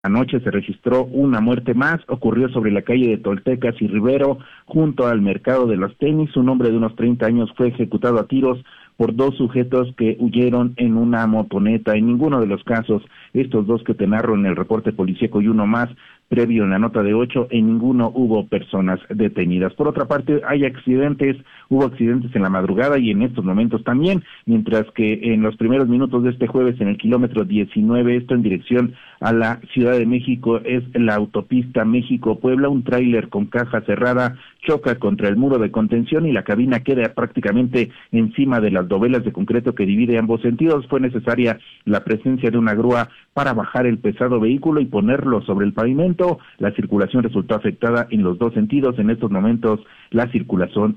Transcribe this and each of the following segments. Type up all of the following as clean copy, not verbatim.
Anoche se registró una muerte más, ocurrió sobre la calle de Toltecas y Rivero, junto al mercado de los tenis. Un hombre de unos 30 años fue ejecutado a tiros por dos sujetos que huyeron en una motoneta. En ninguno de los casos, estos dos que te narro en el reporte policíaco y uno más previo en la nota de 8, en ninguno hubo personas detenidas. Por otra parte, hubo accidentes en la madrugada y en estos momentos también, mientras que en los primeros minutos de este jueves en el kilómetro 19, esto en dirección a la Ciudad de México, es la autopista México-Puebla, un tráiler con caja cerrada choca contra el muro de contención y la cabina queda prácticamente encima de las dovelas de concreto que divide ambos sentidos. Fue necesaria la presencia de una grúa para bajar el pesado vehículo y ponerlo sobre el pavimento. La circulación resultó afectada en los dos sentidos. En estos momentos la circulación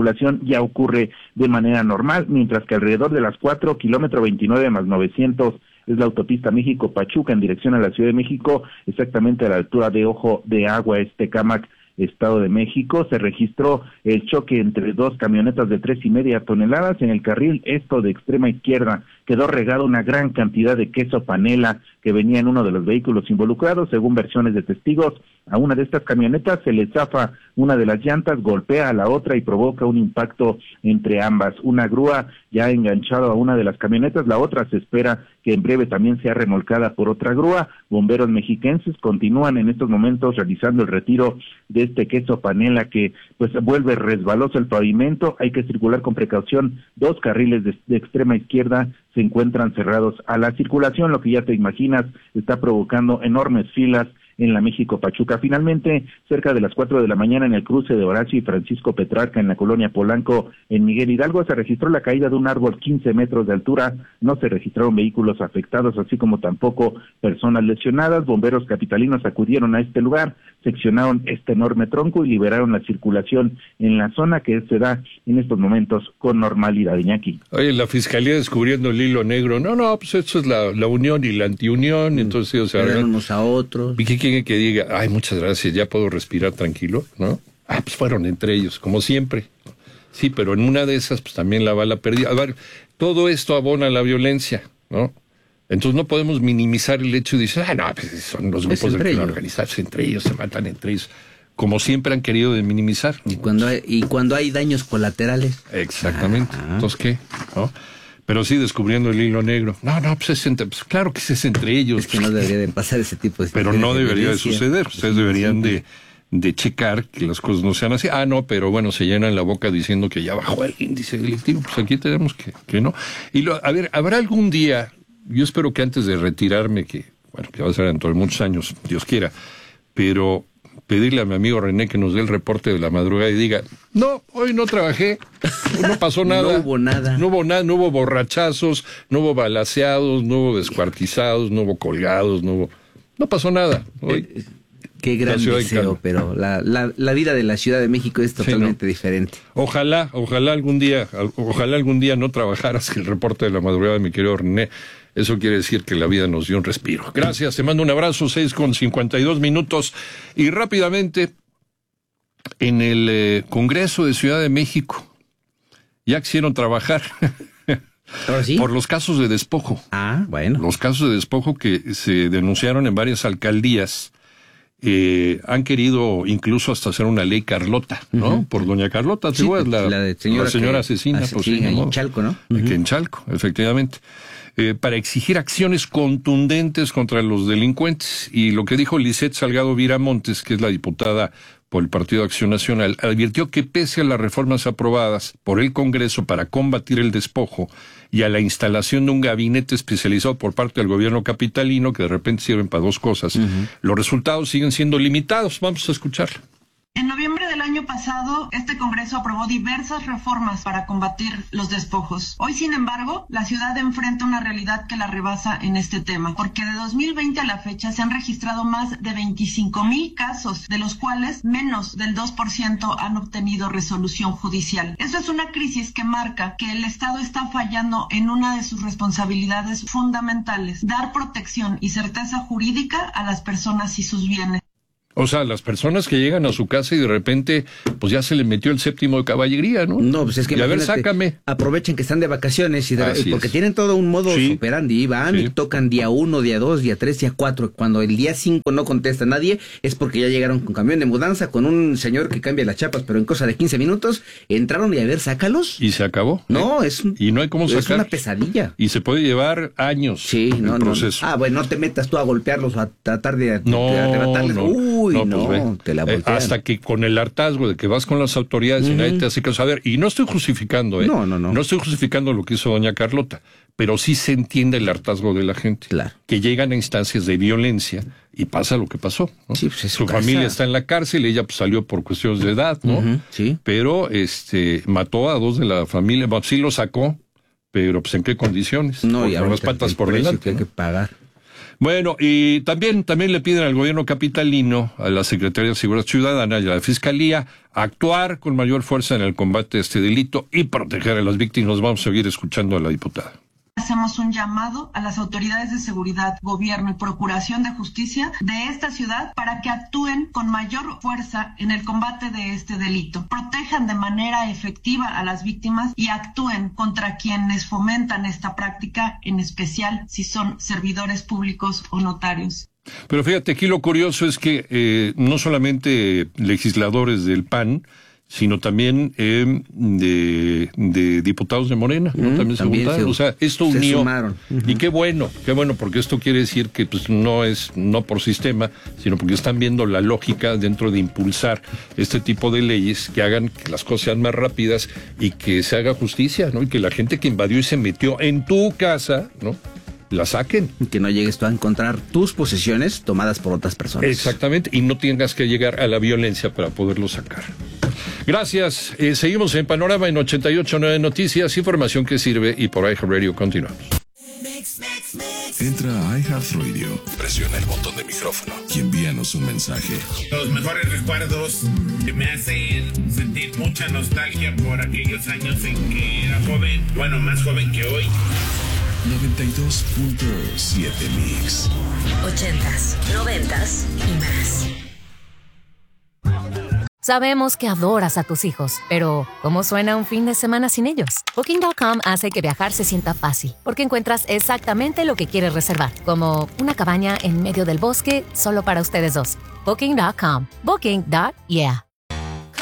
ya ocurre de manera normal, mientras que alrededor de las 4, kilómetro 29 más 900, es la autopista México-Pachuca en dirección a la Ciudad de México, exactamente a la altura de Ojo de Agua, Cámac, Estado de México. Se registró el choque entre dos camionetas de 3.5 toneladas. En el carril de extrema izquierda quedó regada una gran cantidad de queso panela que venía en uno de los vehículos involucrados. Según versiones de testigos, a una de estas camionetas se le zafa una de las llantas, golpea a la otra y provoca un impacto entre ambas. Una grúa ya ha enganchado a una de las camionetas, la otra se espera que en breve también sea remolcada por otra grúa. Bomberos mexiquenses continúan en estos momentos realizando el retiro de este queso panela que pues vuelve resbaloso el pavimento. Hay que circular con precaución. Dos carriles de extrema izquierda se encuentran cerrados a la circulación, lo que ya te imaginas está provocando enormes filas en la México-Pachuca. Finalmente, cerca de las 4 de la mañana en el cruce de Horacio y Francisco Petrarca en la colonia Polanco, en Miguel Hidalgo, se registró la caída de un árbol 15 metros de altura. No se registraron vehículos afectados, así como tampoco personas lesionadas. Bomberos capitalinos acudieron a este lugar, seccionaron este enorme tronco y liberaron la circulación en la zona, que se da en estos momentos con normalidad. Iñaki. Oye, la Fiscalía descubriendo el hilo negro. No, pues eso es la unión y la antiunión. Entonces, o sea, unos a otros. ¿Y qué quieren que diga? Ay, muchas gracias, ya puedo respirar tranquilo, ¿no? Pues fueron entre ellos, como siempre. Sí, pero en una de esas, pues también la bala perdida. A ver, todo esto abona la violencia, ¿no? Entonces no podemos minimizar el hecho de decir, pues son los grupos del crimen organizado, entre ellos se matan entre ellos, como siempre han querido minimizar. Y cuando hay daños colaterales. Exactamente. Entonces, ¿qué? ¿No? Pero sí descubriendo el hilo negro. Pues claro que es entre ellos. Es que no debería de pasar ese tipo de situaciones. Pero no debería de suceder. Ustedes deberían de checar que las cosas no sean así. Pero bueno, se llenan la boca diciendo que ya bajó el índice delictivo. Pues aquí tenemos que no. Y a ver, habrá algún día, yo espero que antes de retirarme, que va a ser dentro de muchos años, Dios quiera, pero pedirle a mi amigo René que nos dé el reporte de la madrugada y diga, no, hoy no trabajé, no pasó nada. No hubo nada. No hubo borrachazos, no hubo balaceados, no hubo descuartizados, no hubo colgados, no pasó nada. Hoy, qué gran deseo, pero la vida de la Ciudad de México es totalmente diferente. Ojalá algún día no trabajaras el reporte de la madrugada, mi querido René. Eso quiere decir que la vida nos dio un respiro. Gracias, te mando un abrazo, 6:52. Y rápidamente, en el Congreso de Ciudad de México, ya quisieron trabajar ¿Ahora sí? Por los casos de despojo. Bueno. Los casos de despojo que se denunciaron en varias alcaldías. Han querido incluso hasta hacer una ley Carlota, ¿no? Uh-huh. Por doña Carlota, sí, la señora asesina. En Chalco, ¿no? Uh-huh. Que en Chalco, efectivamente. Para exigir acciones contundentes contra los delincuentes. Y lo que dijo Lisette Salgado Viramontes, que es la diputada por el Partido de Acción Nacional, advirtió que pese a las reformas aprobadas por el Congreso para combatir el despojo y a la instalación de un gabinete especializado por parte del gobierno capitalino, que de repente sirven para dos cosas, los resultados siguen siendo limitados. Vamos a escuchar. En noviembre del año pasado, este Congreso aprobó diversas reformas para combatir los despojos. Hoy, sin embargo, la ciudad enfrenta una realidad que la rebasa en este tema, porque de 2020 a la fecha se han registrado más de 25,000 casos, de los cuales menos del 2% han obtenido resolución judicial. Eso es una crisis que marca que el Estado está fallando en una de sus responsabilidades fundamentales, dar protección y certeza jurídica a las personas y sus bienes. O sea, las personas que llegan a su casa y de repente, pues ya se le metió el séptimo de caballería, ¿no? No, pues es que y a ver, sácame. Aprovechen que están de vacaciones y porque tienen todo un modo operandi, van y tocan día 1, día 2, día 3, día 4. Cuando el día 5 no contesta nadie, es porque ya llegaron con camión de mudanza, con un señor que cambia las chapas, pero en cosa de 15 minutos, entraron y a ver, sácalos. Y se acabó. No, y no hay cómo sacar. Es una pesadilla. Y se puede llevar años el proceso. Ah, bueno, no te metas tú a golpearlos o a tratar de arrebatarles. Uy, no, pues te la voltean. Hasta que con el hartazgo de que vas con las autoridades y nadie te hace caso. A ver, y no estoy justificando, No. No estoy justificando lo que hizo doña Carlota, pero sí se entiende el hartazgo de la gente. Claro. Que llegan a instancias de violencia y pasa lo que pasó, ¿no? Sí, pues su familia está en la cárcel, ella pues salió por cuestiones de edad, ¿no? Sí. Pero mató a 2 de la familia, bueno, sí lo sacó, pero pues en qué condiciones. No, y con las patas por delante. Que hay que pagar. Bueno, y también le piden al gobierno capitalino, a la Secretaría de Seguridad Ciudadana y a la Fiscalía actuar con mayor fuerza en el combate a este delito y proteger a las víctimas. Vamos a seguir escuchando a la diputada. Hacemos un llamado a las autoridades de seguridad, gobierno y procuración de justicia de esta ciudad para que actúen con mayor fuerza en el combate de este delito, protejan de manera efectiva a las víctimas y actúen contra quienes fomentan esta práctica, en especial si son servidores públicos o notarios. Pero fíjate, aquí lo curioso es que no solamente legisladores del PAN, sino también de diputados de Morena, ¿no? También se o sea, esto unió. Sumaron. Y qué bueno, porque esto quiere decir que pues no es por sistema, sino porque están viendo la lógica dentro de impulsar este tipo de leyes que hagan que las cosas sean más rápidas y que se haga justicia, ¿no? Y que la gente que invadió y se metió en tu casa, ¿no?, la saquen. Que no llegues tú a encontrar tus posesiones tomadas por otras personas. Exactamente, y no tengas que llegar a la violencia para poderlo sacar. Gracias. Seguimos en Panorama en 88.9 Noticias, información que sirve, y por iHeartRadio continuamos. Entra a iHeartRadio, presiona el botón de micrófono y envíanos un mensaje. Los mejores recuerdos que me hacen sentir mucha nostalgia por aquellos años en que era joven, bueno, más joven que hoy. 92.7 Mix. 80s, 90s y más. Sabemos que adoras a tus hijos, pero ¿cómo suena un fin de semana sin ellos? Booking.com hace que viajar se sienta fácil, porque encuentras exactamente lo que quieres reservar, como una cabaña en medio del bosque solo para ustedes dos. Booking.com. Booking.yeah.